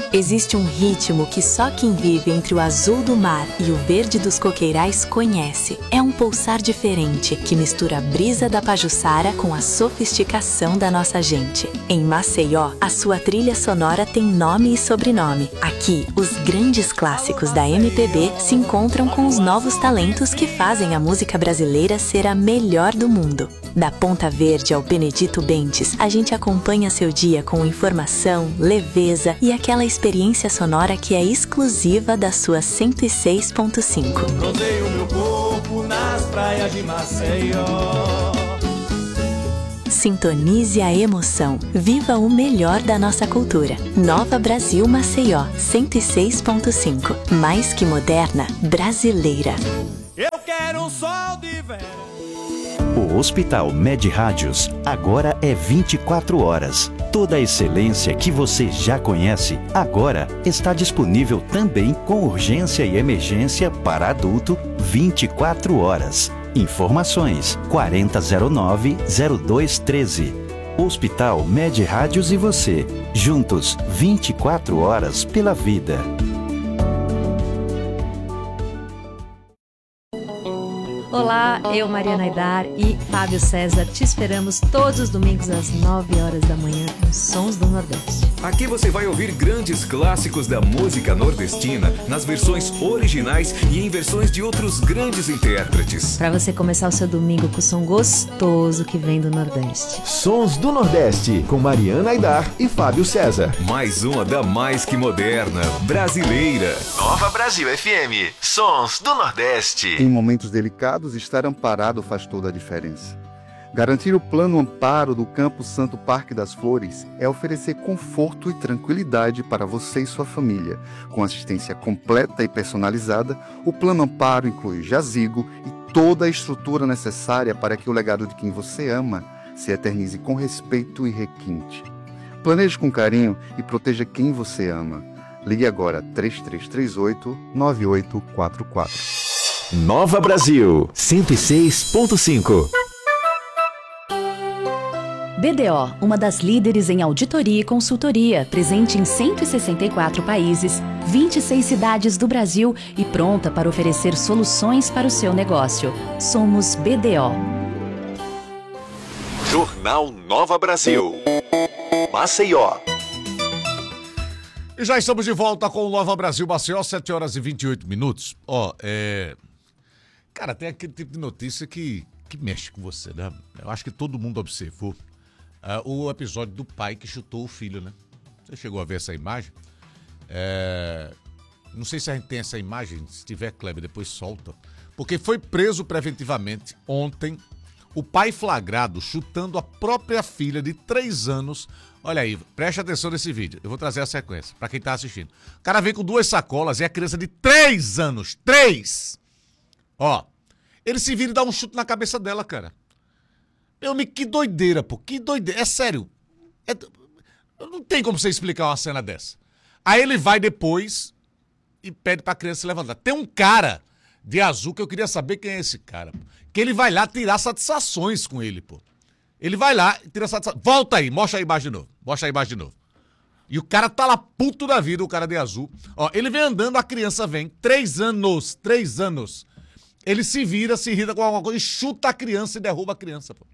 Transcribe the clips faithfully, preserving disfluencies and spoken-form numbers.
Existe um ritmo que só quem vive entre o azul do mar e o verde dos coqueirais conhece. É um pulsar diferente que mistura a brisa da Pajuçara com a sofisticação da nossa gente. Em Maceió, a sua trilha sonora tem nome e sobrenome. Aqui, os grandes clássicos da M P B se encontram com os novos talentos que fazem a música brasileira ser a melhor do mundo. Da Ponta Verde ao Benedito Bentes, a gente acompanha seu dia com informação, leveza e aquela experiência sonora que é exclusiva da sua cento e seis ponto cinco. Rodeio meu corpo nas praias de Maceió. Sintonize a emoção. Viva o melhor da nossa cultura. Nova Brasil Maceió, cento e seis ponto cinco. Mais que moderna, brasileira. Eu quero um sol de verão. O Hospital Med Rádios agora é vinte e quatro horas. Toda a excelência que você já conhece, agora está disponível também com urgência e emergência para adulto vinte e quatro horas. Informações quarenta zero nove zero dois treze. Hospital Med Rádios e você, juntos vinte e quatro horas pela vida. Olá, eu, Mariana Aidar e Fábio César te esperamos todos os domingos às nove horas da manhã nos Sons do Nordeste. Aqui você vai ouvir grandes clássicos da música nordestina nas versões originais e em versões de outros grandes intérpretes. Para você começar o seu domingo com o som gostoso que vem do Nordeste. Sons do Nordeste, com Mariana Aidar e Fábio César. Mais uma da mais que moderna, brasileira. Nova Brasil F M, Sons do Nordeste. Em momentos delicados, estar amparado faz toda a diferença. Garantir o plano amparo do Campo Santo Parque das Flores é oferecer conforto e tranquilidade para você e sua família. Com assistência completa e personalizada, o plano amparo inclui jazigo e toda a estrutura necessária para que o legado de quem você ama se eternize com respeito e requinte. Planeje com carinho e proteja quem você ama. Ligue agora três três três oito, nove oito quatro quatro. Nova Brasil, cento e seis ponto cinco. B D O, uma das líderes em auditoria e consultoria, presente em cento e sessenta e quatro países, vinte e seis cidades do Brasil e pronta para oferecer soluções para o seu negócio. Somos B D O. Jornal Nova Brasil. Maceió. E já estamos de volta com o Nova Brasil Maceió, sete horas e vinte e oito minutos. Ó, é... Cara, tem aquele tipo de notícia que, que mexe com você, né? Eu acho que todo mundo observou uh, o episódio do pai que chutou o filho, né? Você chegou a ver essa imagem? É... Não sei se a gente tem essa imagem, se tiver, Kleber, depois solta. Porque foi preso preventivamente ontem o pai flagrado chutando a própria filha de três anos. Olha aí, preste atenção nesse vídeo. Eu vou trazer a sequência para quem tá assistindo. O cara vem com duas sacolas e a criança de três anos, três! Ó, ele se vira e dá um chute na cabeça dela, cara. Meu amigo, que doideira, pô, que doideira. É sério. É... Não tem como você explicar uma cena dessa. Aí ele vai depois e pede pra criança se levantar. Tem um cara de azul que eu queria saber quem é esse cara. Pô. Que ele vai lá tirar satisfações com ele, pô. Ele vai lá e tira satisfações. Volta aí, mostra a imagem de novo. Mostra a imagem de novo. E o cara tá lá puto da vida, o cara de azul. Ó, ele vem andando, a criança vem. Três anos, três anos. Ele se vira, se irrita com alguma coisa e chuta a criança e derruba a criança, pô.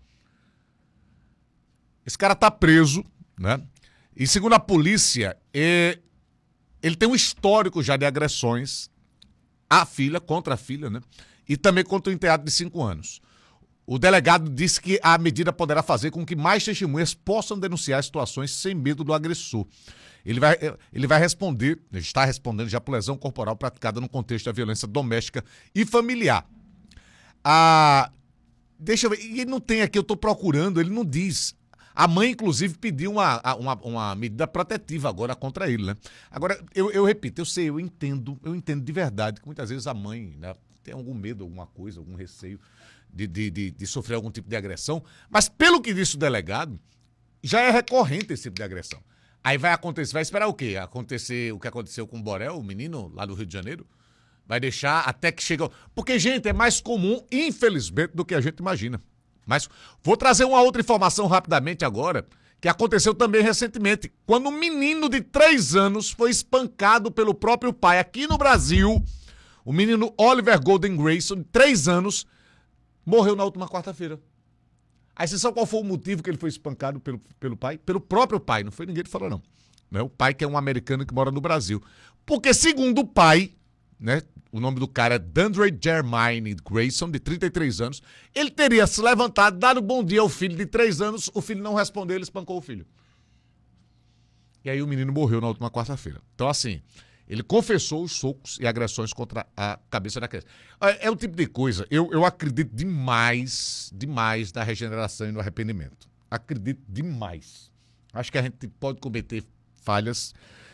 Esse cara tá preso, né? E segundo a polícia, é... ele tem um histórico já de agressões à filha, contra a filha, né? E também contra o enteado de cinco anos. O delegado disse que a medida poderá fazer com que mais testemunhas possam denunciar situações sem medo do agressor. Ele vai, ele vai responder, está respondendo já por lesão corporal praticada no contexto da violência doméstica e familiar. Ah, deixa eu ver, ele não tem aqui, eu estou procurando, ele não diz. A mãe, inclusive, pediu uma, uma, uma medida protetiva agora contra ele, né? Agora, eu, eu repito, eu sei, eu entendo, eu entendo de verdade que muitas vezes a mãe, né, tem algum medo, alguma coisa, algum receio de, de, de, de sofrer algum tipo de agressão, mas pelo que disse o delegado, já é recorrente esse tipo de agressão. Aí vai acontecer, vai esperar o quê? Acontecer o que aconteceu com o Borel, o menino lá do Rio de Janeiro? Vai deixar até que chegue... Porque, gente, é mais comum, infelizmente, do que a gente imagina. Mas vou trazer uma outra informação rapidamente agora, que aconteceu também recentemente, quando um menino de três anos foi espancado pelo próprio pai aqui no Brasil. O menino Oliver Golden Grayson, de três anos, morreu na última quarta-feira. Aí você sabe qual foi o motivo que ele foi espancado pelo, pelo pai? Pelo próprio pai, não foi ninguém que falou não. Né? O pai que é um americano que mora no Brasil. Porque segundo o pai, né, o nome do cara é Dandre Jermaine Grayson, de trinta e três anos, ele teria se levantado, dado bom dia ao filho de três anos, o filho não respondeu, ele espancou o filho. E aí o menino morreu na última quarta-feira. Então assim, ele confessou os socos e agressões contra a cabeça da criança. É, é o tipo de coisa, eu, eu acredito demais, demais na regeneração e no arrependimento. Acredito demais. Acho que a gente pode cometer falhas.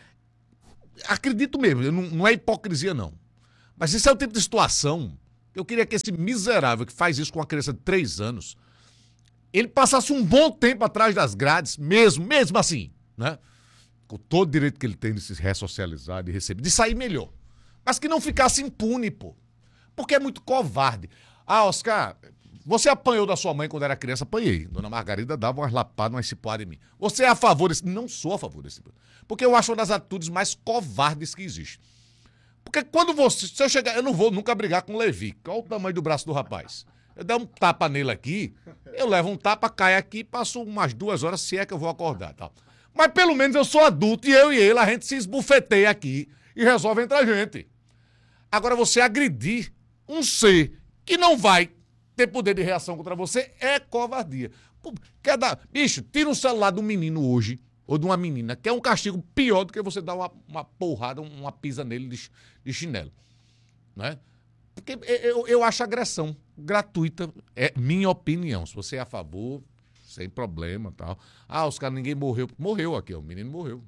Acredito mesmo, não, não é hipocrisia não. Mas isso é o tipo de situação, eu queria que esse miserável que faz isso com uma criança de três anos, ele passasse um bom tempo atrás das grades, mesmo, mesmo assim, né? Com todo o direito que ele tem de se ressocializar, de receber, de sair melhor. Mas que não ficasse impune, pô. Porque é muito covarde. Ah, Oscar, você apanhou da sua mãe quando era criança? Apanhei. Dona Margarida dava umas lapadas, umas cipoadas em mim. Você é a favor desse... Não sou a favor desse... Porque eu acho uma das atitudes mais covardes que existe. Porque quando você... Se eu chegar... Eu não vou nunca brigar com o Levi. Qual o tamanho do braço do rapaz? Eu der um tapa nele aqui, eu levo um tapa, caio aqui, passo umas duas horas, se é que eu vou acordar, tá? Mas pelo menos eu sou adulto e eu e ele, a gente se esbufeteia aqui e resolve entre a gente. Agora, você agredir um ser que não vai ter poder de reação contra você é covardia. Pô, quer dar... Bicho, tira o celular do menino hoje, ou de uma menina, que é um castigo pior do que você dar uma, uma porrada, uma pisa nele de, de chinelo. Né? Porque eu, eu acho agressão gratuita, é minha opinião. Se você é a favor, sem problema, tal. Ah, os caras, ninguém morreu. Morreu aqui, o menino morreu.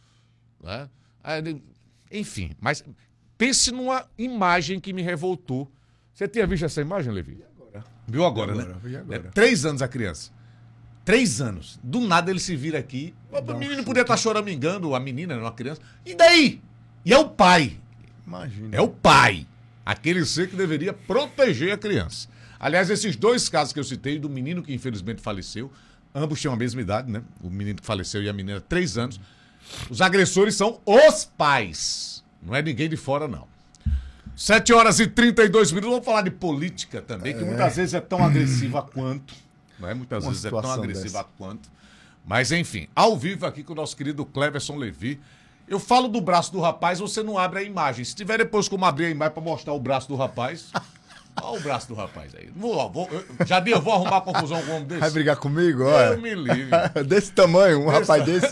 Né? Enfim, mas pense numa imagem que me revoltou. Você tinha visto essa imagem, Levi? Agora. Viu agora, agora, né? Vi agora. É, três anos a criança. Três anos. Do nada ele se vira aqui. O um menino podia estar choramingando, a menina, não a criança. E daí? E é o pai. Imagina. É o pai. Aquele ser que deveria proteger a criança. Aliás, esses dois casos que eu citei, do menino que infelizmente faleceu, ambos tinham a mesma idade, né? O menino que faleceu e a menina, três anos. Os agressores são os pais. Não é ninguém de fora, não. Sete horas e trinta e dois minutos. Vamos falar de política também, que é. muitas vezes é tão agressiva quanto. Não é? Muitas Uma vezes é tão agressiva dessa. quanto. Mas, enfim, ao vivo aqui com o nosso querido Cleverson Levi. Eu falo do braço do rapaz, você não abre a imagem. Se tiver depois como abrir a imagem pra mostrar o braço do rapaz... Olha o braço do rapaz aí. Vou, vou, eu, já eu vou arrumar confusão com um homem desse. Vai brigar comigo? Olha. Eu me livre. Desse tamanho, um desse rapaz desse.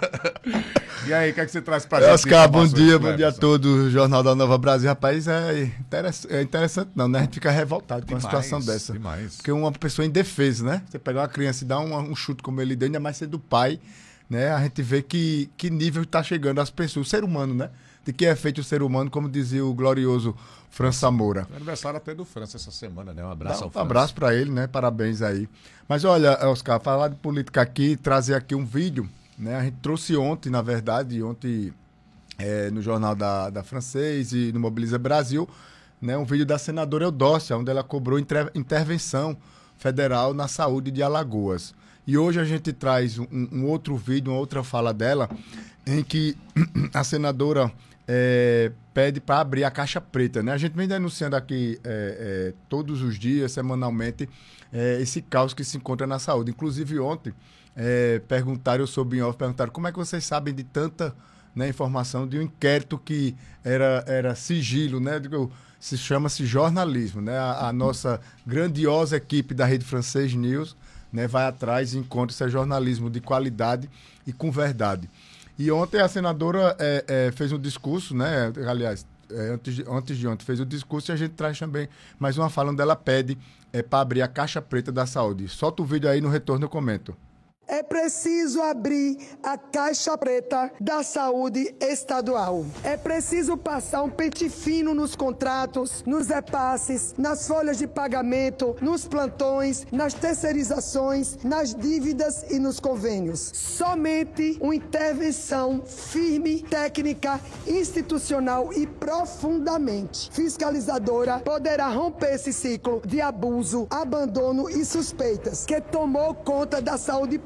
E aí, o que é que você traz pra gente? Oscar, bom dia, bom dia a todos. Jornal da Nova Brasil. Rapaz, é interessante, é interessante não, né? A gente fica revoltado com demais, uma situação dessa. Demais. Porque uma pessoa indefesa, né? Você pegar uma criança e dar um, um chute como ele deu, ainda mais ser do pai, né? A gente vê que, que nível está chegando as pessoas, o ser humano, né? De que é feito o ser humano, como dizia o glorioso França Moura. É aniversário até do França essa semana, né? Um abraço Dá, ao Um França. abraço para ele, né? Parabéns aí. Mas olha, Oscar, falar de política aqui, trazer aqui um vídeo, né? A gente trouxe ontem, na verdade, ontem é, no Jornal da, da Francês e no Mobiliza Brasil, né? Um vídeo da senadora Eudócia, onde ela cobrou inter, intervenção federal na saúde de Alagoas. E hoje a gente traz um, um outro vídeo, uma outra fala dela, em que a senadora é, pede para abrir a caixa preta, né? A gente vem denunciando aqui é, é, todos os dias, semanalmente, é, esse caos que se encontra na saúde. Inclusive ontem, é, perguntaram sobre em off, perguntaram como é que vocês sabem de tanta, né, informação de um inquérito que era, era sigilo, né? Digo, se chama-se jornalismo, né? A, a nossa grandiosa equipe da Rede Francês News, né, vai atrás e encontra esse jornalismo de qualidade e com verdade. E ontem a senadora é, é, fez um discurso, né? Aliás, é, antes, de, antes de ontem fez o discurso e a gente traz também mais uma fala onde ela pede é, para abrir a caixa preta da saúde. Solta o vídeo aí, no retorno eu comento. É preciso abrir a caixa preta da saúde estadual. É preciso passar um pente fino nos contratos, nos repasses, nas folhas de pagamento, nos plantões, nas terceirizações, nas dívidas e nos convênios. Somente uma intervenção firme, técnica, institucional e profundamente fiscalizadora poderá romper esse ciclo de abuso, abandono e suspeitas que tomou conta da saúde pública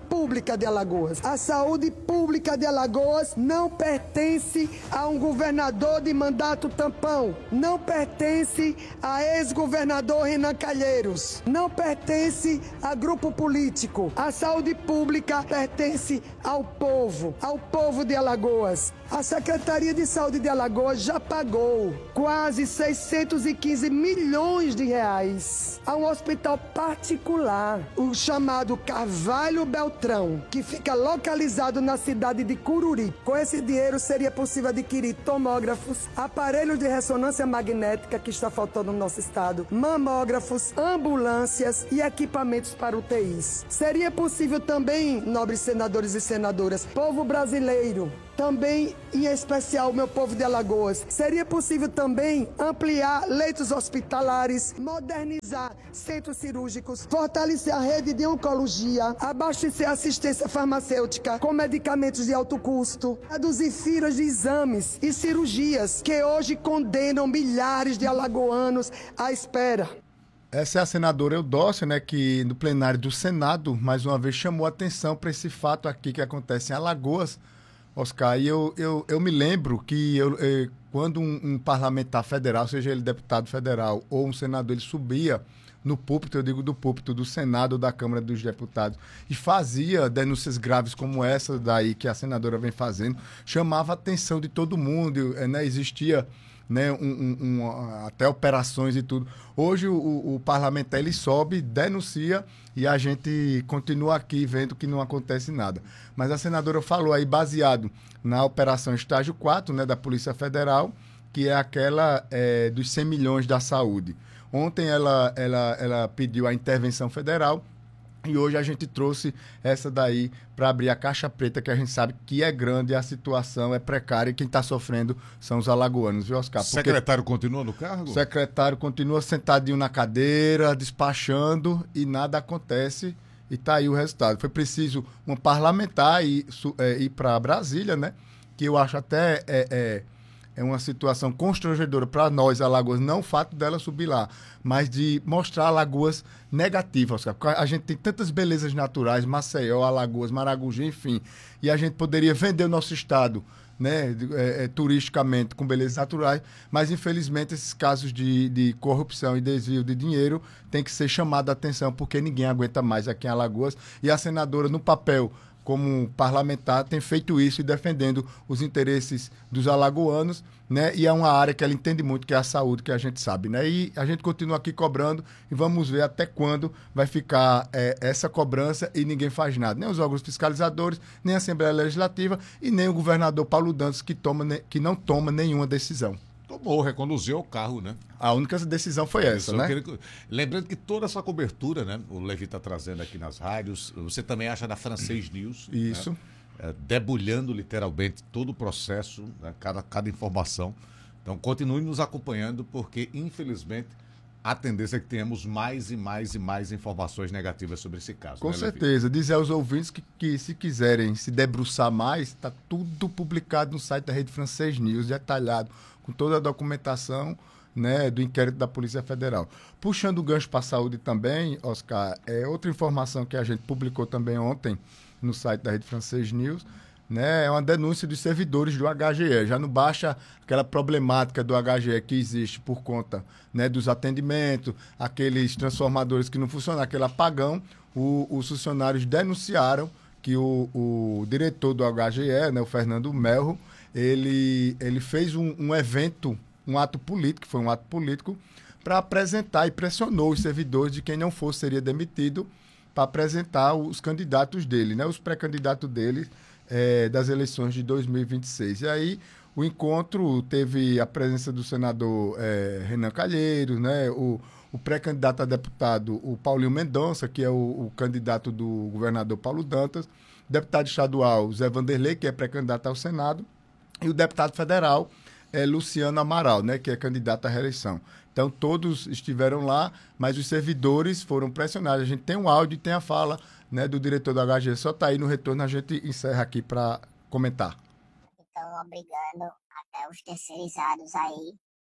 pública de Alagoas. A saúde pública de Alagoas não pertence a um governador de mandato tampão, não pertence a ex-governador Renan Calheiros, não pertence a grupo político. A saúde pública pertence ao povo, ao povo de Alagoas. A Secretaria de Saúde de Alagoas já pagou quase seiscentos e quinze milhões de reais a um hospital particular, o chamado Carvalho Beltrão, que fica localizado na cidade de Cururi. Com esse dinheiro seria possível adquirir tomógrafos, aparelhos de ressonância magnética que está faltando no nosso estado, mamógrafos, ambulâncias e equipamentos para U T Is. Seria possível também, nobres senadores e senadoras, povo brasileiro, também, em especial, meu povo de Alagoas, seria possível também ampliar leitos hospitalares, modernizar centros cirúrgicos, fortalecer a rede de oncologia, abastecer a assistência farmacêutica com medicamentos de alto custo, reduzir filas de exames e cirurgias que hoje condenam milhares de alagoanos à espera. Essa é a senadora Eudócia, né, que no plenário do Senado, mais uma vez, chamou atenção para esse fato aqui que acontece em Alagoas, Oscar, e eu, eu, eu me lembro que eu, eu, quando um, um parlamentar federal, seja ele deputado federal ou um senador, ele subia no púlpito, eu digo do púlpito do Senado ou da Câmara dos Deputados, e fazia denúncias graves como essa daí que a senadora vem fazendo, chamava a atenção de todo mundo, né, existia... Né, um, um, um, até operações e tudo. Hoje o, o parlamentar ele sobe, denuncia e a gente continua aqui vendo que não acontece nada. Mas a senadora falou aí, baseado na operação Estágio quatro, né, da Polícia Federal, que é aquela é, dos cem milhões da saúde. Ontem ela, ela, ela pediu a intervenção federal e hoje a gente trouxe essa daí para abrir a caixa preta, que a gente sabe que é grande, a situação é precária e quem está sofrendo são os alagoanos, viu, Oscar? O secretário continua no cargo? O secretário continua sentadinho na cadeira, despachando e nada acontece e está aí o resultado. Foi preciso um parlamentar ir, é, ir para Brasília, né? Que eu acho até... É, é, É uma situação constrangedora para nós, Alagoas, não o fato dela subir lá, mas de mostrar Alagoas negativas. A gente tem tantas belezas naturais, Maceió, Alagoas, Maragogi, enfim, e a gente poderia vender o nosso estado, né, é, é, turisticamente com belezas naturais, mas infelizmente esses casos de, de corrupção e desvio de dinheiro tem que ser chamado a atenção, porque ninguém aguenta mais aqui em Alagoas, e a senadora, no papel como parlamentar, tem feito isso e defendendo os interesses dos alagoanos, né? E é uma área que ela entende muito, que é a saúde, que a gente sabe, né? E a gente continua aqui cobrando e vamos ver até quando vai ficar é, essa cobrança e ninguém faz nada. Nem os órgãos fiscalizadores, nem a Assembleia Legislativa e nem o governador Paulo Dantas, que, toma, que não toma nenhuma decisão. Tomou, reconduziu o carro, né? A única decisão foi essa, né? Queria... Lembrando que toda essa cobertura, né? O Levi está trazendo aqui nas rádios, você também acha na Francês News. Isso. Né? É, debulhando literalmente todo o processo, né? cada, cada informação. Então continue nos acompanhando, porque infelizmente a tendência é que tenhamos mais e mais e mais informações negativas sobre esse caso. Com né, certeza. Levi? Dizer aos ouvintes que, que se quiserem se debruçar mais, está tudo publicado no site da Rede Francês News, detalhado, com toda a documentação, né, do inquérito da Polícia Federal. Puxando o gancho para a saúde também, Oscar, é outra informação que a gente publicou também ontem no site da Rede Francês News, né, é uma denúncia dos servidores do H G E. Já não baixa aquela problemática do H G E que existe por conta, né, dos atendimentos, aqueles transformadores que não funcionam, aquele apagão, o, os funcionários denunciaram que o, o diretor do H G E, né, o Fernando Melro, ele, ele fez um, um evento, um ato político, foi um ato político, para apresentar e pressionou os servidores de quem não fosse seria demitido para apresentar os candidatos dele, né, os pré-candidatos dele é, das eleições de dois mil e vinte e seis. E aí o encontro teve a presença do senador é, Renan Calheiros, né, o, o pré-candidato a deputado, o Paulinho Mendonça, que é o, o candidato do governador Paulo Dantas, deputado estadual Zé Vanderlei, que é pré-candidato ao Senado, e o deputado federal é Luciano Amaral, né, que é candidato à reeleição. Então, todos estiveram lá, mas os servidores foram pressionados. A gente tem um áudio e tem a fala, né, do diretor do H G. Só está aí no retorno, a gente encerra aqui para comentar. Estão obrigando até os terceirizados aí,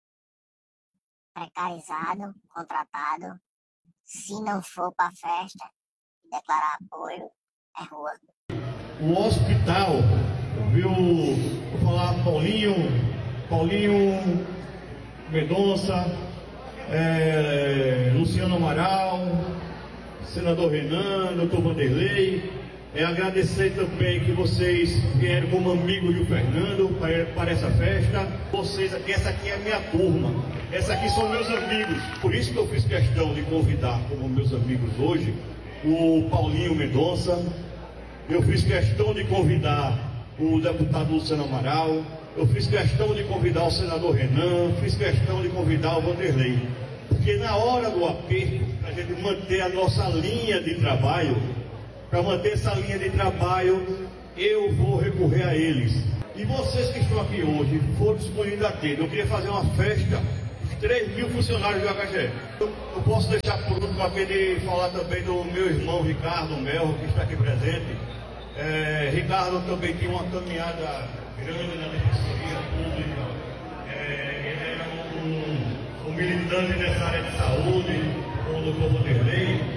precarizado, contratado, se não for para a festa, declarar apoio, é rua. O hospital, viu, vou falar Paulinho, Paulinho Mendonça, é, Luciano Amaral, senador Renan, doutor Vanderlei. É agradecer também que vocês vieram como amigos do Fernando para, para essa festa. Vocês aqui, essa aqui é a minha turma, essa aqui são meus amigos. Por isso que eu fiz questão de convidar como meus amigos hoje o Paulinho Mendonça. Eu fiz questão de convidar o deputado Luciano Amaral. Eu fiz questão de convidar o senador Renan. Fiz questão de convidar o Vanderlei. Porque na hora do aperto, para a gente manter a nossa linha de trabalho, para manter essa linha de trabalho, eu vou recorrer a eles. E vocês que estão aqui hoje, foram escolhidos a dedo. Eu queria fazer uma festa dos três mil funcionários do H G E. Eu, eu posso deixar por último aquele falar também do meu irmão Ricardo Melro, que está aqui presente. É, Ricardo também tem uma caminhada grande na defensoria pública. É, ele é um, um militante nessa área de saúde, com o doutor Vanderlei.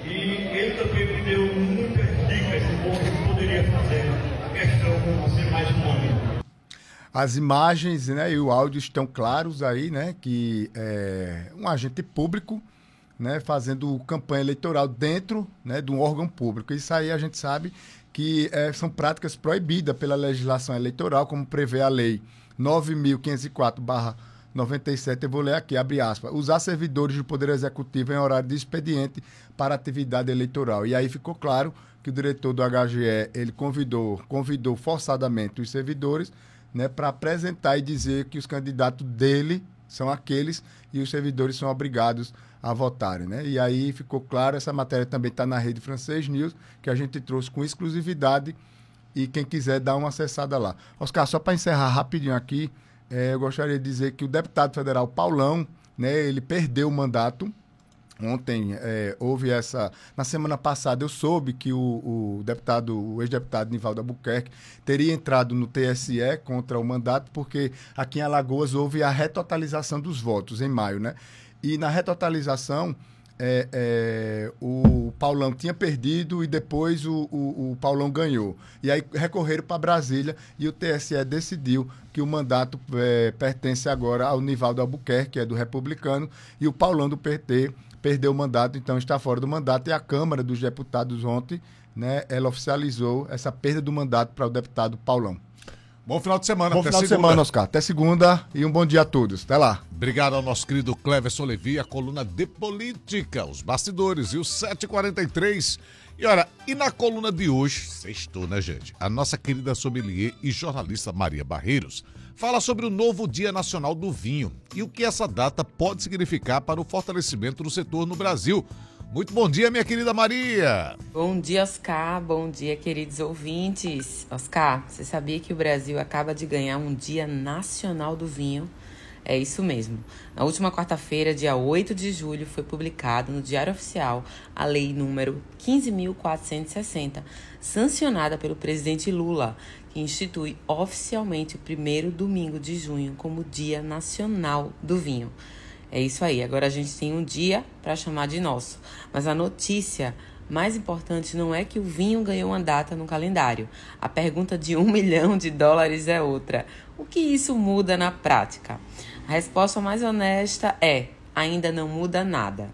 E ele também me deu muitas dicas de como eu poderia fazer a questão com ser mais humano. As imagens, né, e o áudio estão claros aí, né, que é um agente público, né, fazendo campanha eleitoral dentro, né, de um órgão público. Isso aí a gente sabe que é, são práticas proibidas pela legislação eleitoral, como prevê a lei nove mil quinhentos e quatro barra noventa e sete, eu vou ler aqui, abre aspas, usar servidores do Poder Executivo em horário de expediente para atividade eleitoral. E aí ficou claro que o diretor do H G E, ele convidou, convidou forçadamente os servidores, né, para apresentar e dizer que os candidatos dele são aqueles e os servidores são obrigados a votarem, né? E aí ficou claro, essa matéria também está na rede Francês News, que a gente trouxe com exclusividade e quem quiser dá uma acessada lá. Oscar, só para encerrar rapidinho aqui, É, eu gostaria de dizer que o deputado federal Paulão, né, ele perdeu o mandato. Ontem é, houve essa... Na semana passada eu soube que o, o deputado, o ex-deputado Nivaldo Albuquerque teria entrado no T S E contra o mandato, porque aqui em Alagoas houve a retotalização dos votos em maio, né? E na retotalização, é, é, o Paulão tinha perdido e depois o, o, o Paulão ganhou. E aí recorreram para Brasília e o T S E decidiu que o mandato é, pertence agora ao Nivaldo Albuquerque, que é do Republicano, e o Paulão do P T perdeu o mandato, então está fora do mandato. E a Câmara dos Deputados ontem, né, ela oficializou essa perda do mandato para o deputado Paulão. Bom final de semana. Bom até final segunda. de semana, Oscar. Até segunda e um bom dia a todos. Até lá. Obrigado ao nosso querido Cleverson Levi, a coluna de política, os bastidores e o sete e quarenta e três. E olha, e na coluna de hoje, sextou, né, gente? A nossa querida sommelier e jornalista Maria Barreiros fala sobre o novo Dia Nacional do Vinho e o que essa data pode significar para o fortalecimento do setor no Brasil. Muito bom dia, minha querida Maria. Bom dia, Oscar. Bom dia, queridos ouvintes. Oscar, você sabia que o Brasil acaba de ganhar um Dia Nacional do Vinho? É isso mesmo. Na última quarta-feira, dia oito de julho, foi publicado no Diário Oficial a Lei número quinze mil quatrocentos e sessenta, sancionada pelo presidente Lula, que institui oficialmente o primeiro domingo de junho como Dia Nacional do Vinho. É isso aí, agora a gente tem um dia para chamar de nosso. Mas a notícia mais importante não é que o vinho ganhou uma data no calendário. A pergunta de um milhão de dólares é outra. O que isso muda na prática? A resposta mais honesta é: ainda não muda nada.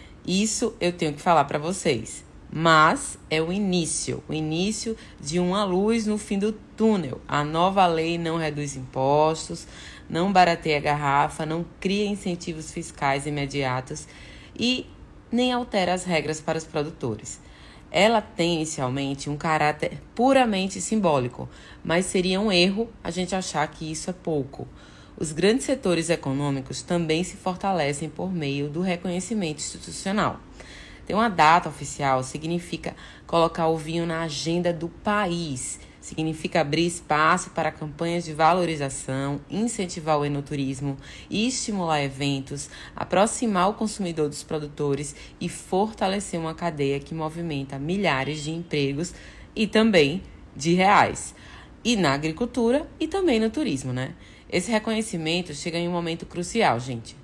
Isso eu tenho que falar para vocês. Mas é o início, o início de uma luz no fim do túnel. A nova lei não reduz impostos, não barateia a garrafa, não cria incentivos fiscais imediatos e nem altera as regras para os produtores. Ela tem inicialmente um caráter puramente simbólico, mas seria um erro a gente achar que isso é pouco. Os grandes setores econômicos também se fortalecem por meio do reconhecimento institucional. Ter uma data oficial significa colocar o vinho na agenda do país, significa abrir espaço para campanhas de valorização, incentivar o enoturismo e estimular eventos, aproximar o consumidor dos produtores e fortalecer uma cadeia que movimenta milhares de empregos e também de reais. E na agricultura e também no turismo, né? Esse reconhecimento chega em um momento crucial, gente.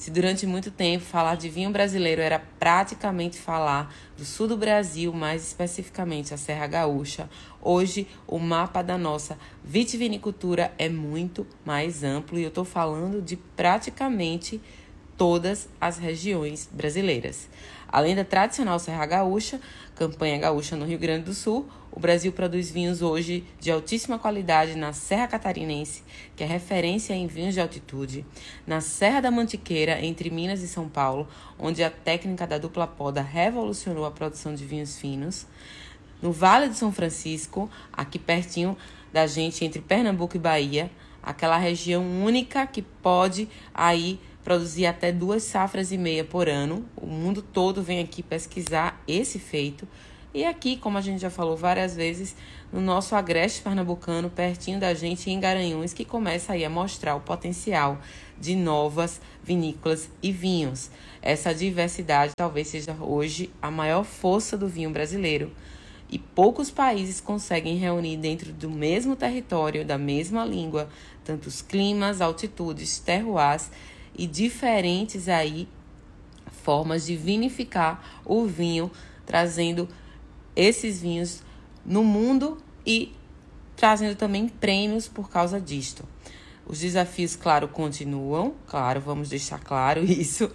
Se durante muito tempo falar de vinho brasileiro era praticamente falar do sul do Brasil, mais especificamente a Serra Gaúcha, hoje o mapa da nossa vitivinicultura é muito mais amplo e eu estou falando de praticamente todas as regiões brasileiras. Além da tradicional Serra Gaúcha, Campanha Gaúcha no Rio Grande do Sul, o Brasil produz vinhos hoje de altíssima qualidade na Serra Catarinense, que é referência em vinhos de altitude, na Serra da Mantiqueira, entre Minas e São Paulo, onde a técnica da dupla poda revolucionou a produção de vinhos finos, no Vale do São Francisco, aqui pertinho da gente, entre Pernambuco e Bahia, aquela região única que pode aí produzir até duas safras e meia por ano. O mundo todo vem aqui pesquisar esse feito. E aqui, como a gente já falou várias vezes, no nosso agreste pernambucano, pertinho da gente, em Garanhuns, que começa aí a mostrar o potencial de novas vinícolas e vinhos. Essa diversidade talvez seja hoje a maior força do vinho brasileiro. E poucos países conseguem reunir dentro do mesmo território, da mesma língua, tantos climas, altitudes, terroirs e diferentes aí formas de vinificar o vinho, trazendo esses vinhos no mundo e trazendo também prêmios por causa disto. Os desafios, claro, continuam, claro, vamos deixar claro isso.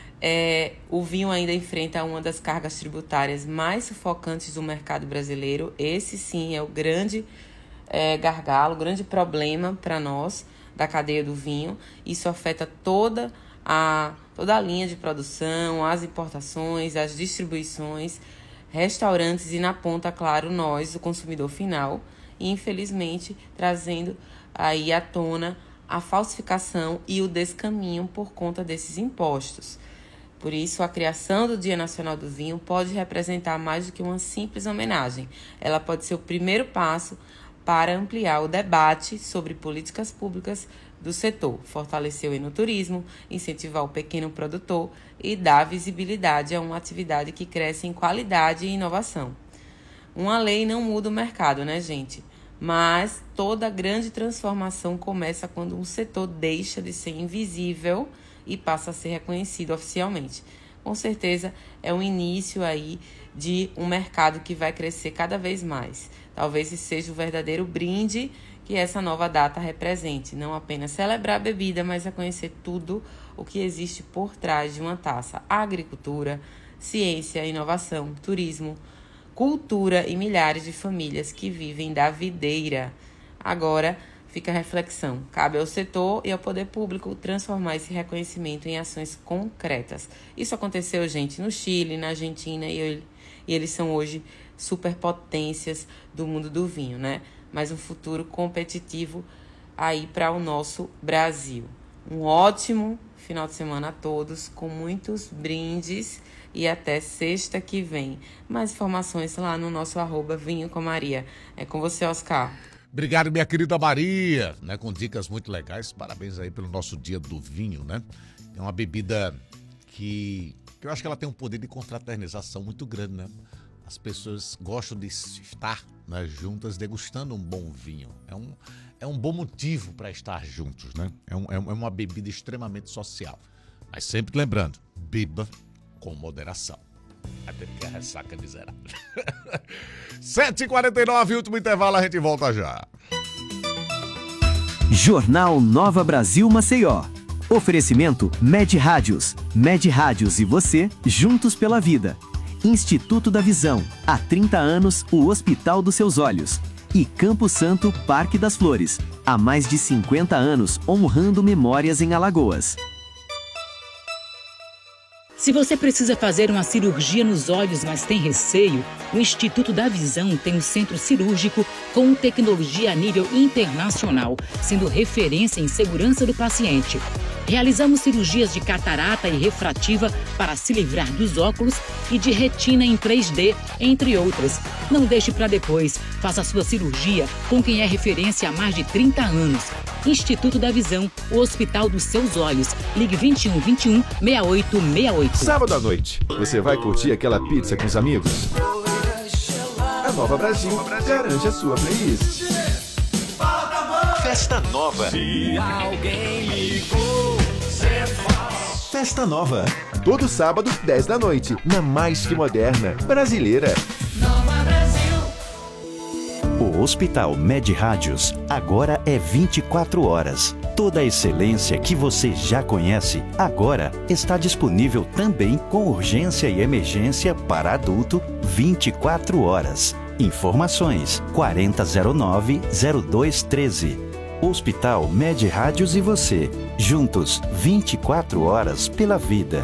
É, o vinho ainda enfrenta uma das cargas tributárias mais sufocantes do mercado brasileiro. Esse sim é o grande é, gargalo, o grande problema para nós da cadeia do vinho. Isso afeta toda a, toda a linha de produção, as importações, as distribuições, restaurantes e na ponta, claro, nós, o consumidor final, e infelizmente trazendo aí à tona a falsificação e o descaminho por conta desses impostos. Por isso, a criação do Dia Nacional do Vinho pode representar mais do que uma simples homenagem. Ela pode ser o primeiro passo para ampliar o debate sobre políticas públicas do setor, fortalecer o enoturismo, incentivar o pequeno produtor e dar visibilidade a uma atividade que cresce em qualidade e inovação. Uma lei não muda o mercado, né, gente? Mas toda grande transformação começa quando um setor deixa de ser invisível e passa a ser reconhecido oficialmente. Com certeza é um início aí de um mercado que vai crescer cada vez mais. Talvez esse seja o verdadeiro brinde que essa nova data represente. Não apenas celebrar a bebida, mas reconhecer tudo o que existe por trás de uma taça. Agricultura, ciência, inovação, turismo, cultura e milhares de famílias que vivem da videira. Agora fica a reflexão. Cabe ao setor e ao poder público transformar esse reconhecimento em ações concretas. Isso aconteceu, gente, no Chile, na Argentina, e, e eles são hoje superpotências do mundo do vinho, né? Mas um futuro competitivo aí para o nosso Brasil. Um ótimo final de semana a todos, com muitos brindes e até sexta que vem. Mais informações lá no nosso arroba Vinho com Maria. É com você, Oscar. Obrigado, minha querida Maria, né, com dicas muito legais. Parabéns aí pelo nosso dia do vinho, né? É uma bebida que, que eu acho que ela tem um poder de confraternização muito grande, né? As pessoas gostam de estar, né, juntas degustando um bom vinho. É um, é um bom motivo para estar juntos, né? É, um, é uma bebida extremamente social. Mas sempre lembrando, beba com moderação. Até porque a ressaca é miserável. sete e quarenta e nove, último intervalo, a gente volta já. Jornal Nova Brasil Maceió. Oferecimento Med Rádios. Med Rádios e você, juntos pela vida. Instituto da Visão. Há trinta anos, o hospital dos seus olhos. E Campo Santo, Parque das Flores. Há mais de cinquenta anos, honrando memórias em Alagoas. Se você precisa fazer uma cirurgia nos olhos, mas tem receio, o Instituto da Visão tem um centro cirúrgico com tecnologia a nível internacional, sendo referência em segurança do paciente. Realizamos cirurgias de catarata e refrativa para se livrar dos óculos e de retina em três D, entre outras. Não deixe para depois. Faça sua cirurgia com quem é referência há mais de trinta anos. Instituto da Visão, o Hospital dos Seus Olhos. Ligue vinte e um, vinte e um, sessenta e oito sessenta e oito. Sábado à noite, você vai curtir aquela pizza com os amigos? A Nova Brasil garante a sua playlist. Festa Nova. Se alguém ligou, cê faz. Festa Nova. Todo sábado, dez da noite, na mais que moderna brasileira. Nova Brasil. O Hospital Med Rádios agora é vinte e quatro horas. Toda a excelência que você já conhece, agora está disponível também com urgência e emergência para adulto vinte e quatro horas. Informações quarenta zero nove zero dois treze. Hospital Med Rádios e você, juntos vinte e quatro horas pela vida.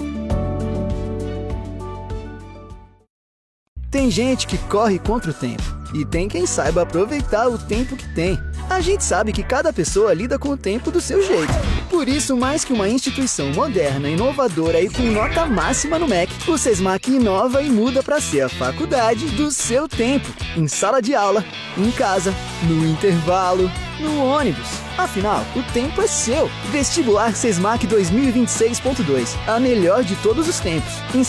Tem gente que corre contra o tempo e tem quem saiba aproveitar o tempo que tem. A gente sabe que cada pessoa lida com o tempo do seu jeito. Por isso, mais que uma instituição moderna, inovadora e com nota máxima no M E C, o SESMAC inova e muda para ser a faculdade do seu tempo. Em sala de aula, em casa, no intervalo, no ônibus. Afinal, o tempo é seu. Vestibular SESMAC dois mil e vinte e seis ponto dois. A melhor de todos os tempos.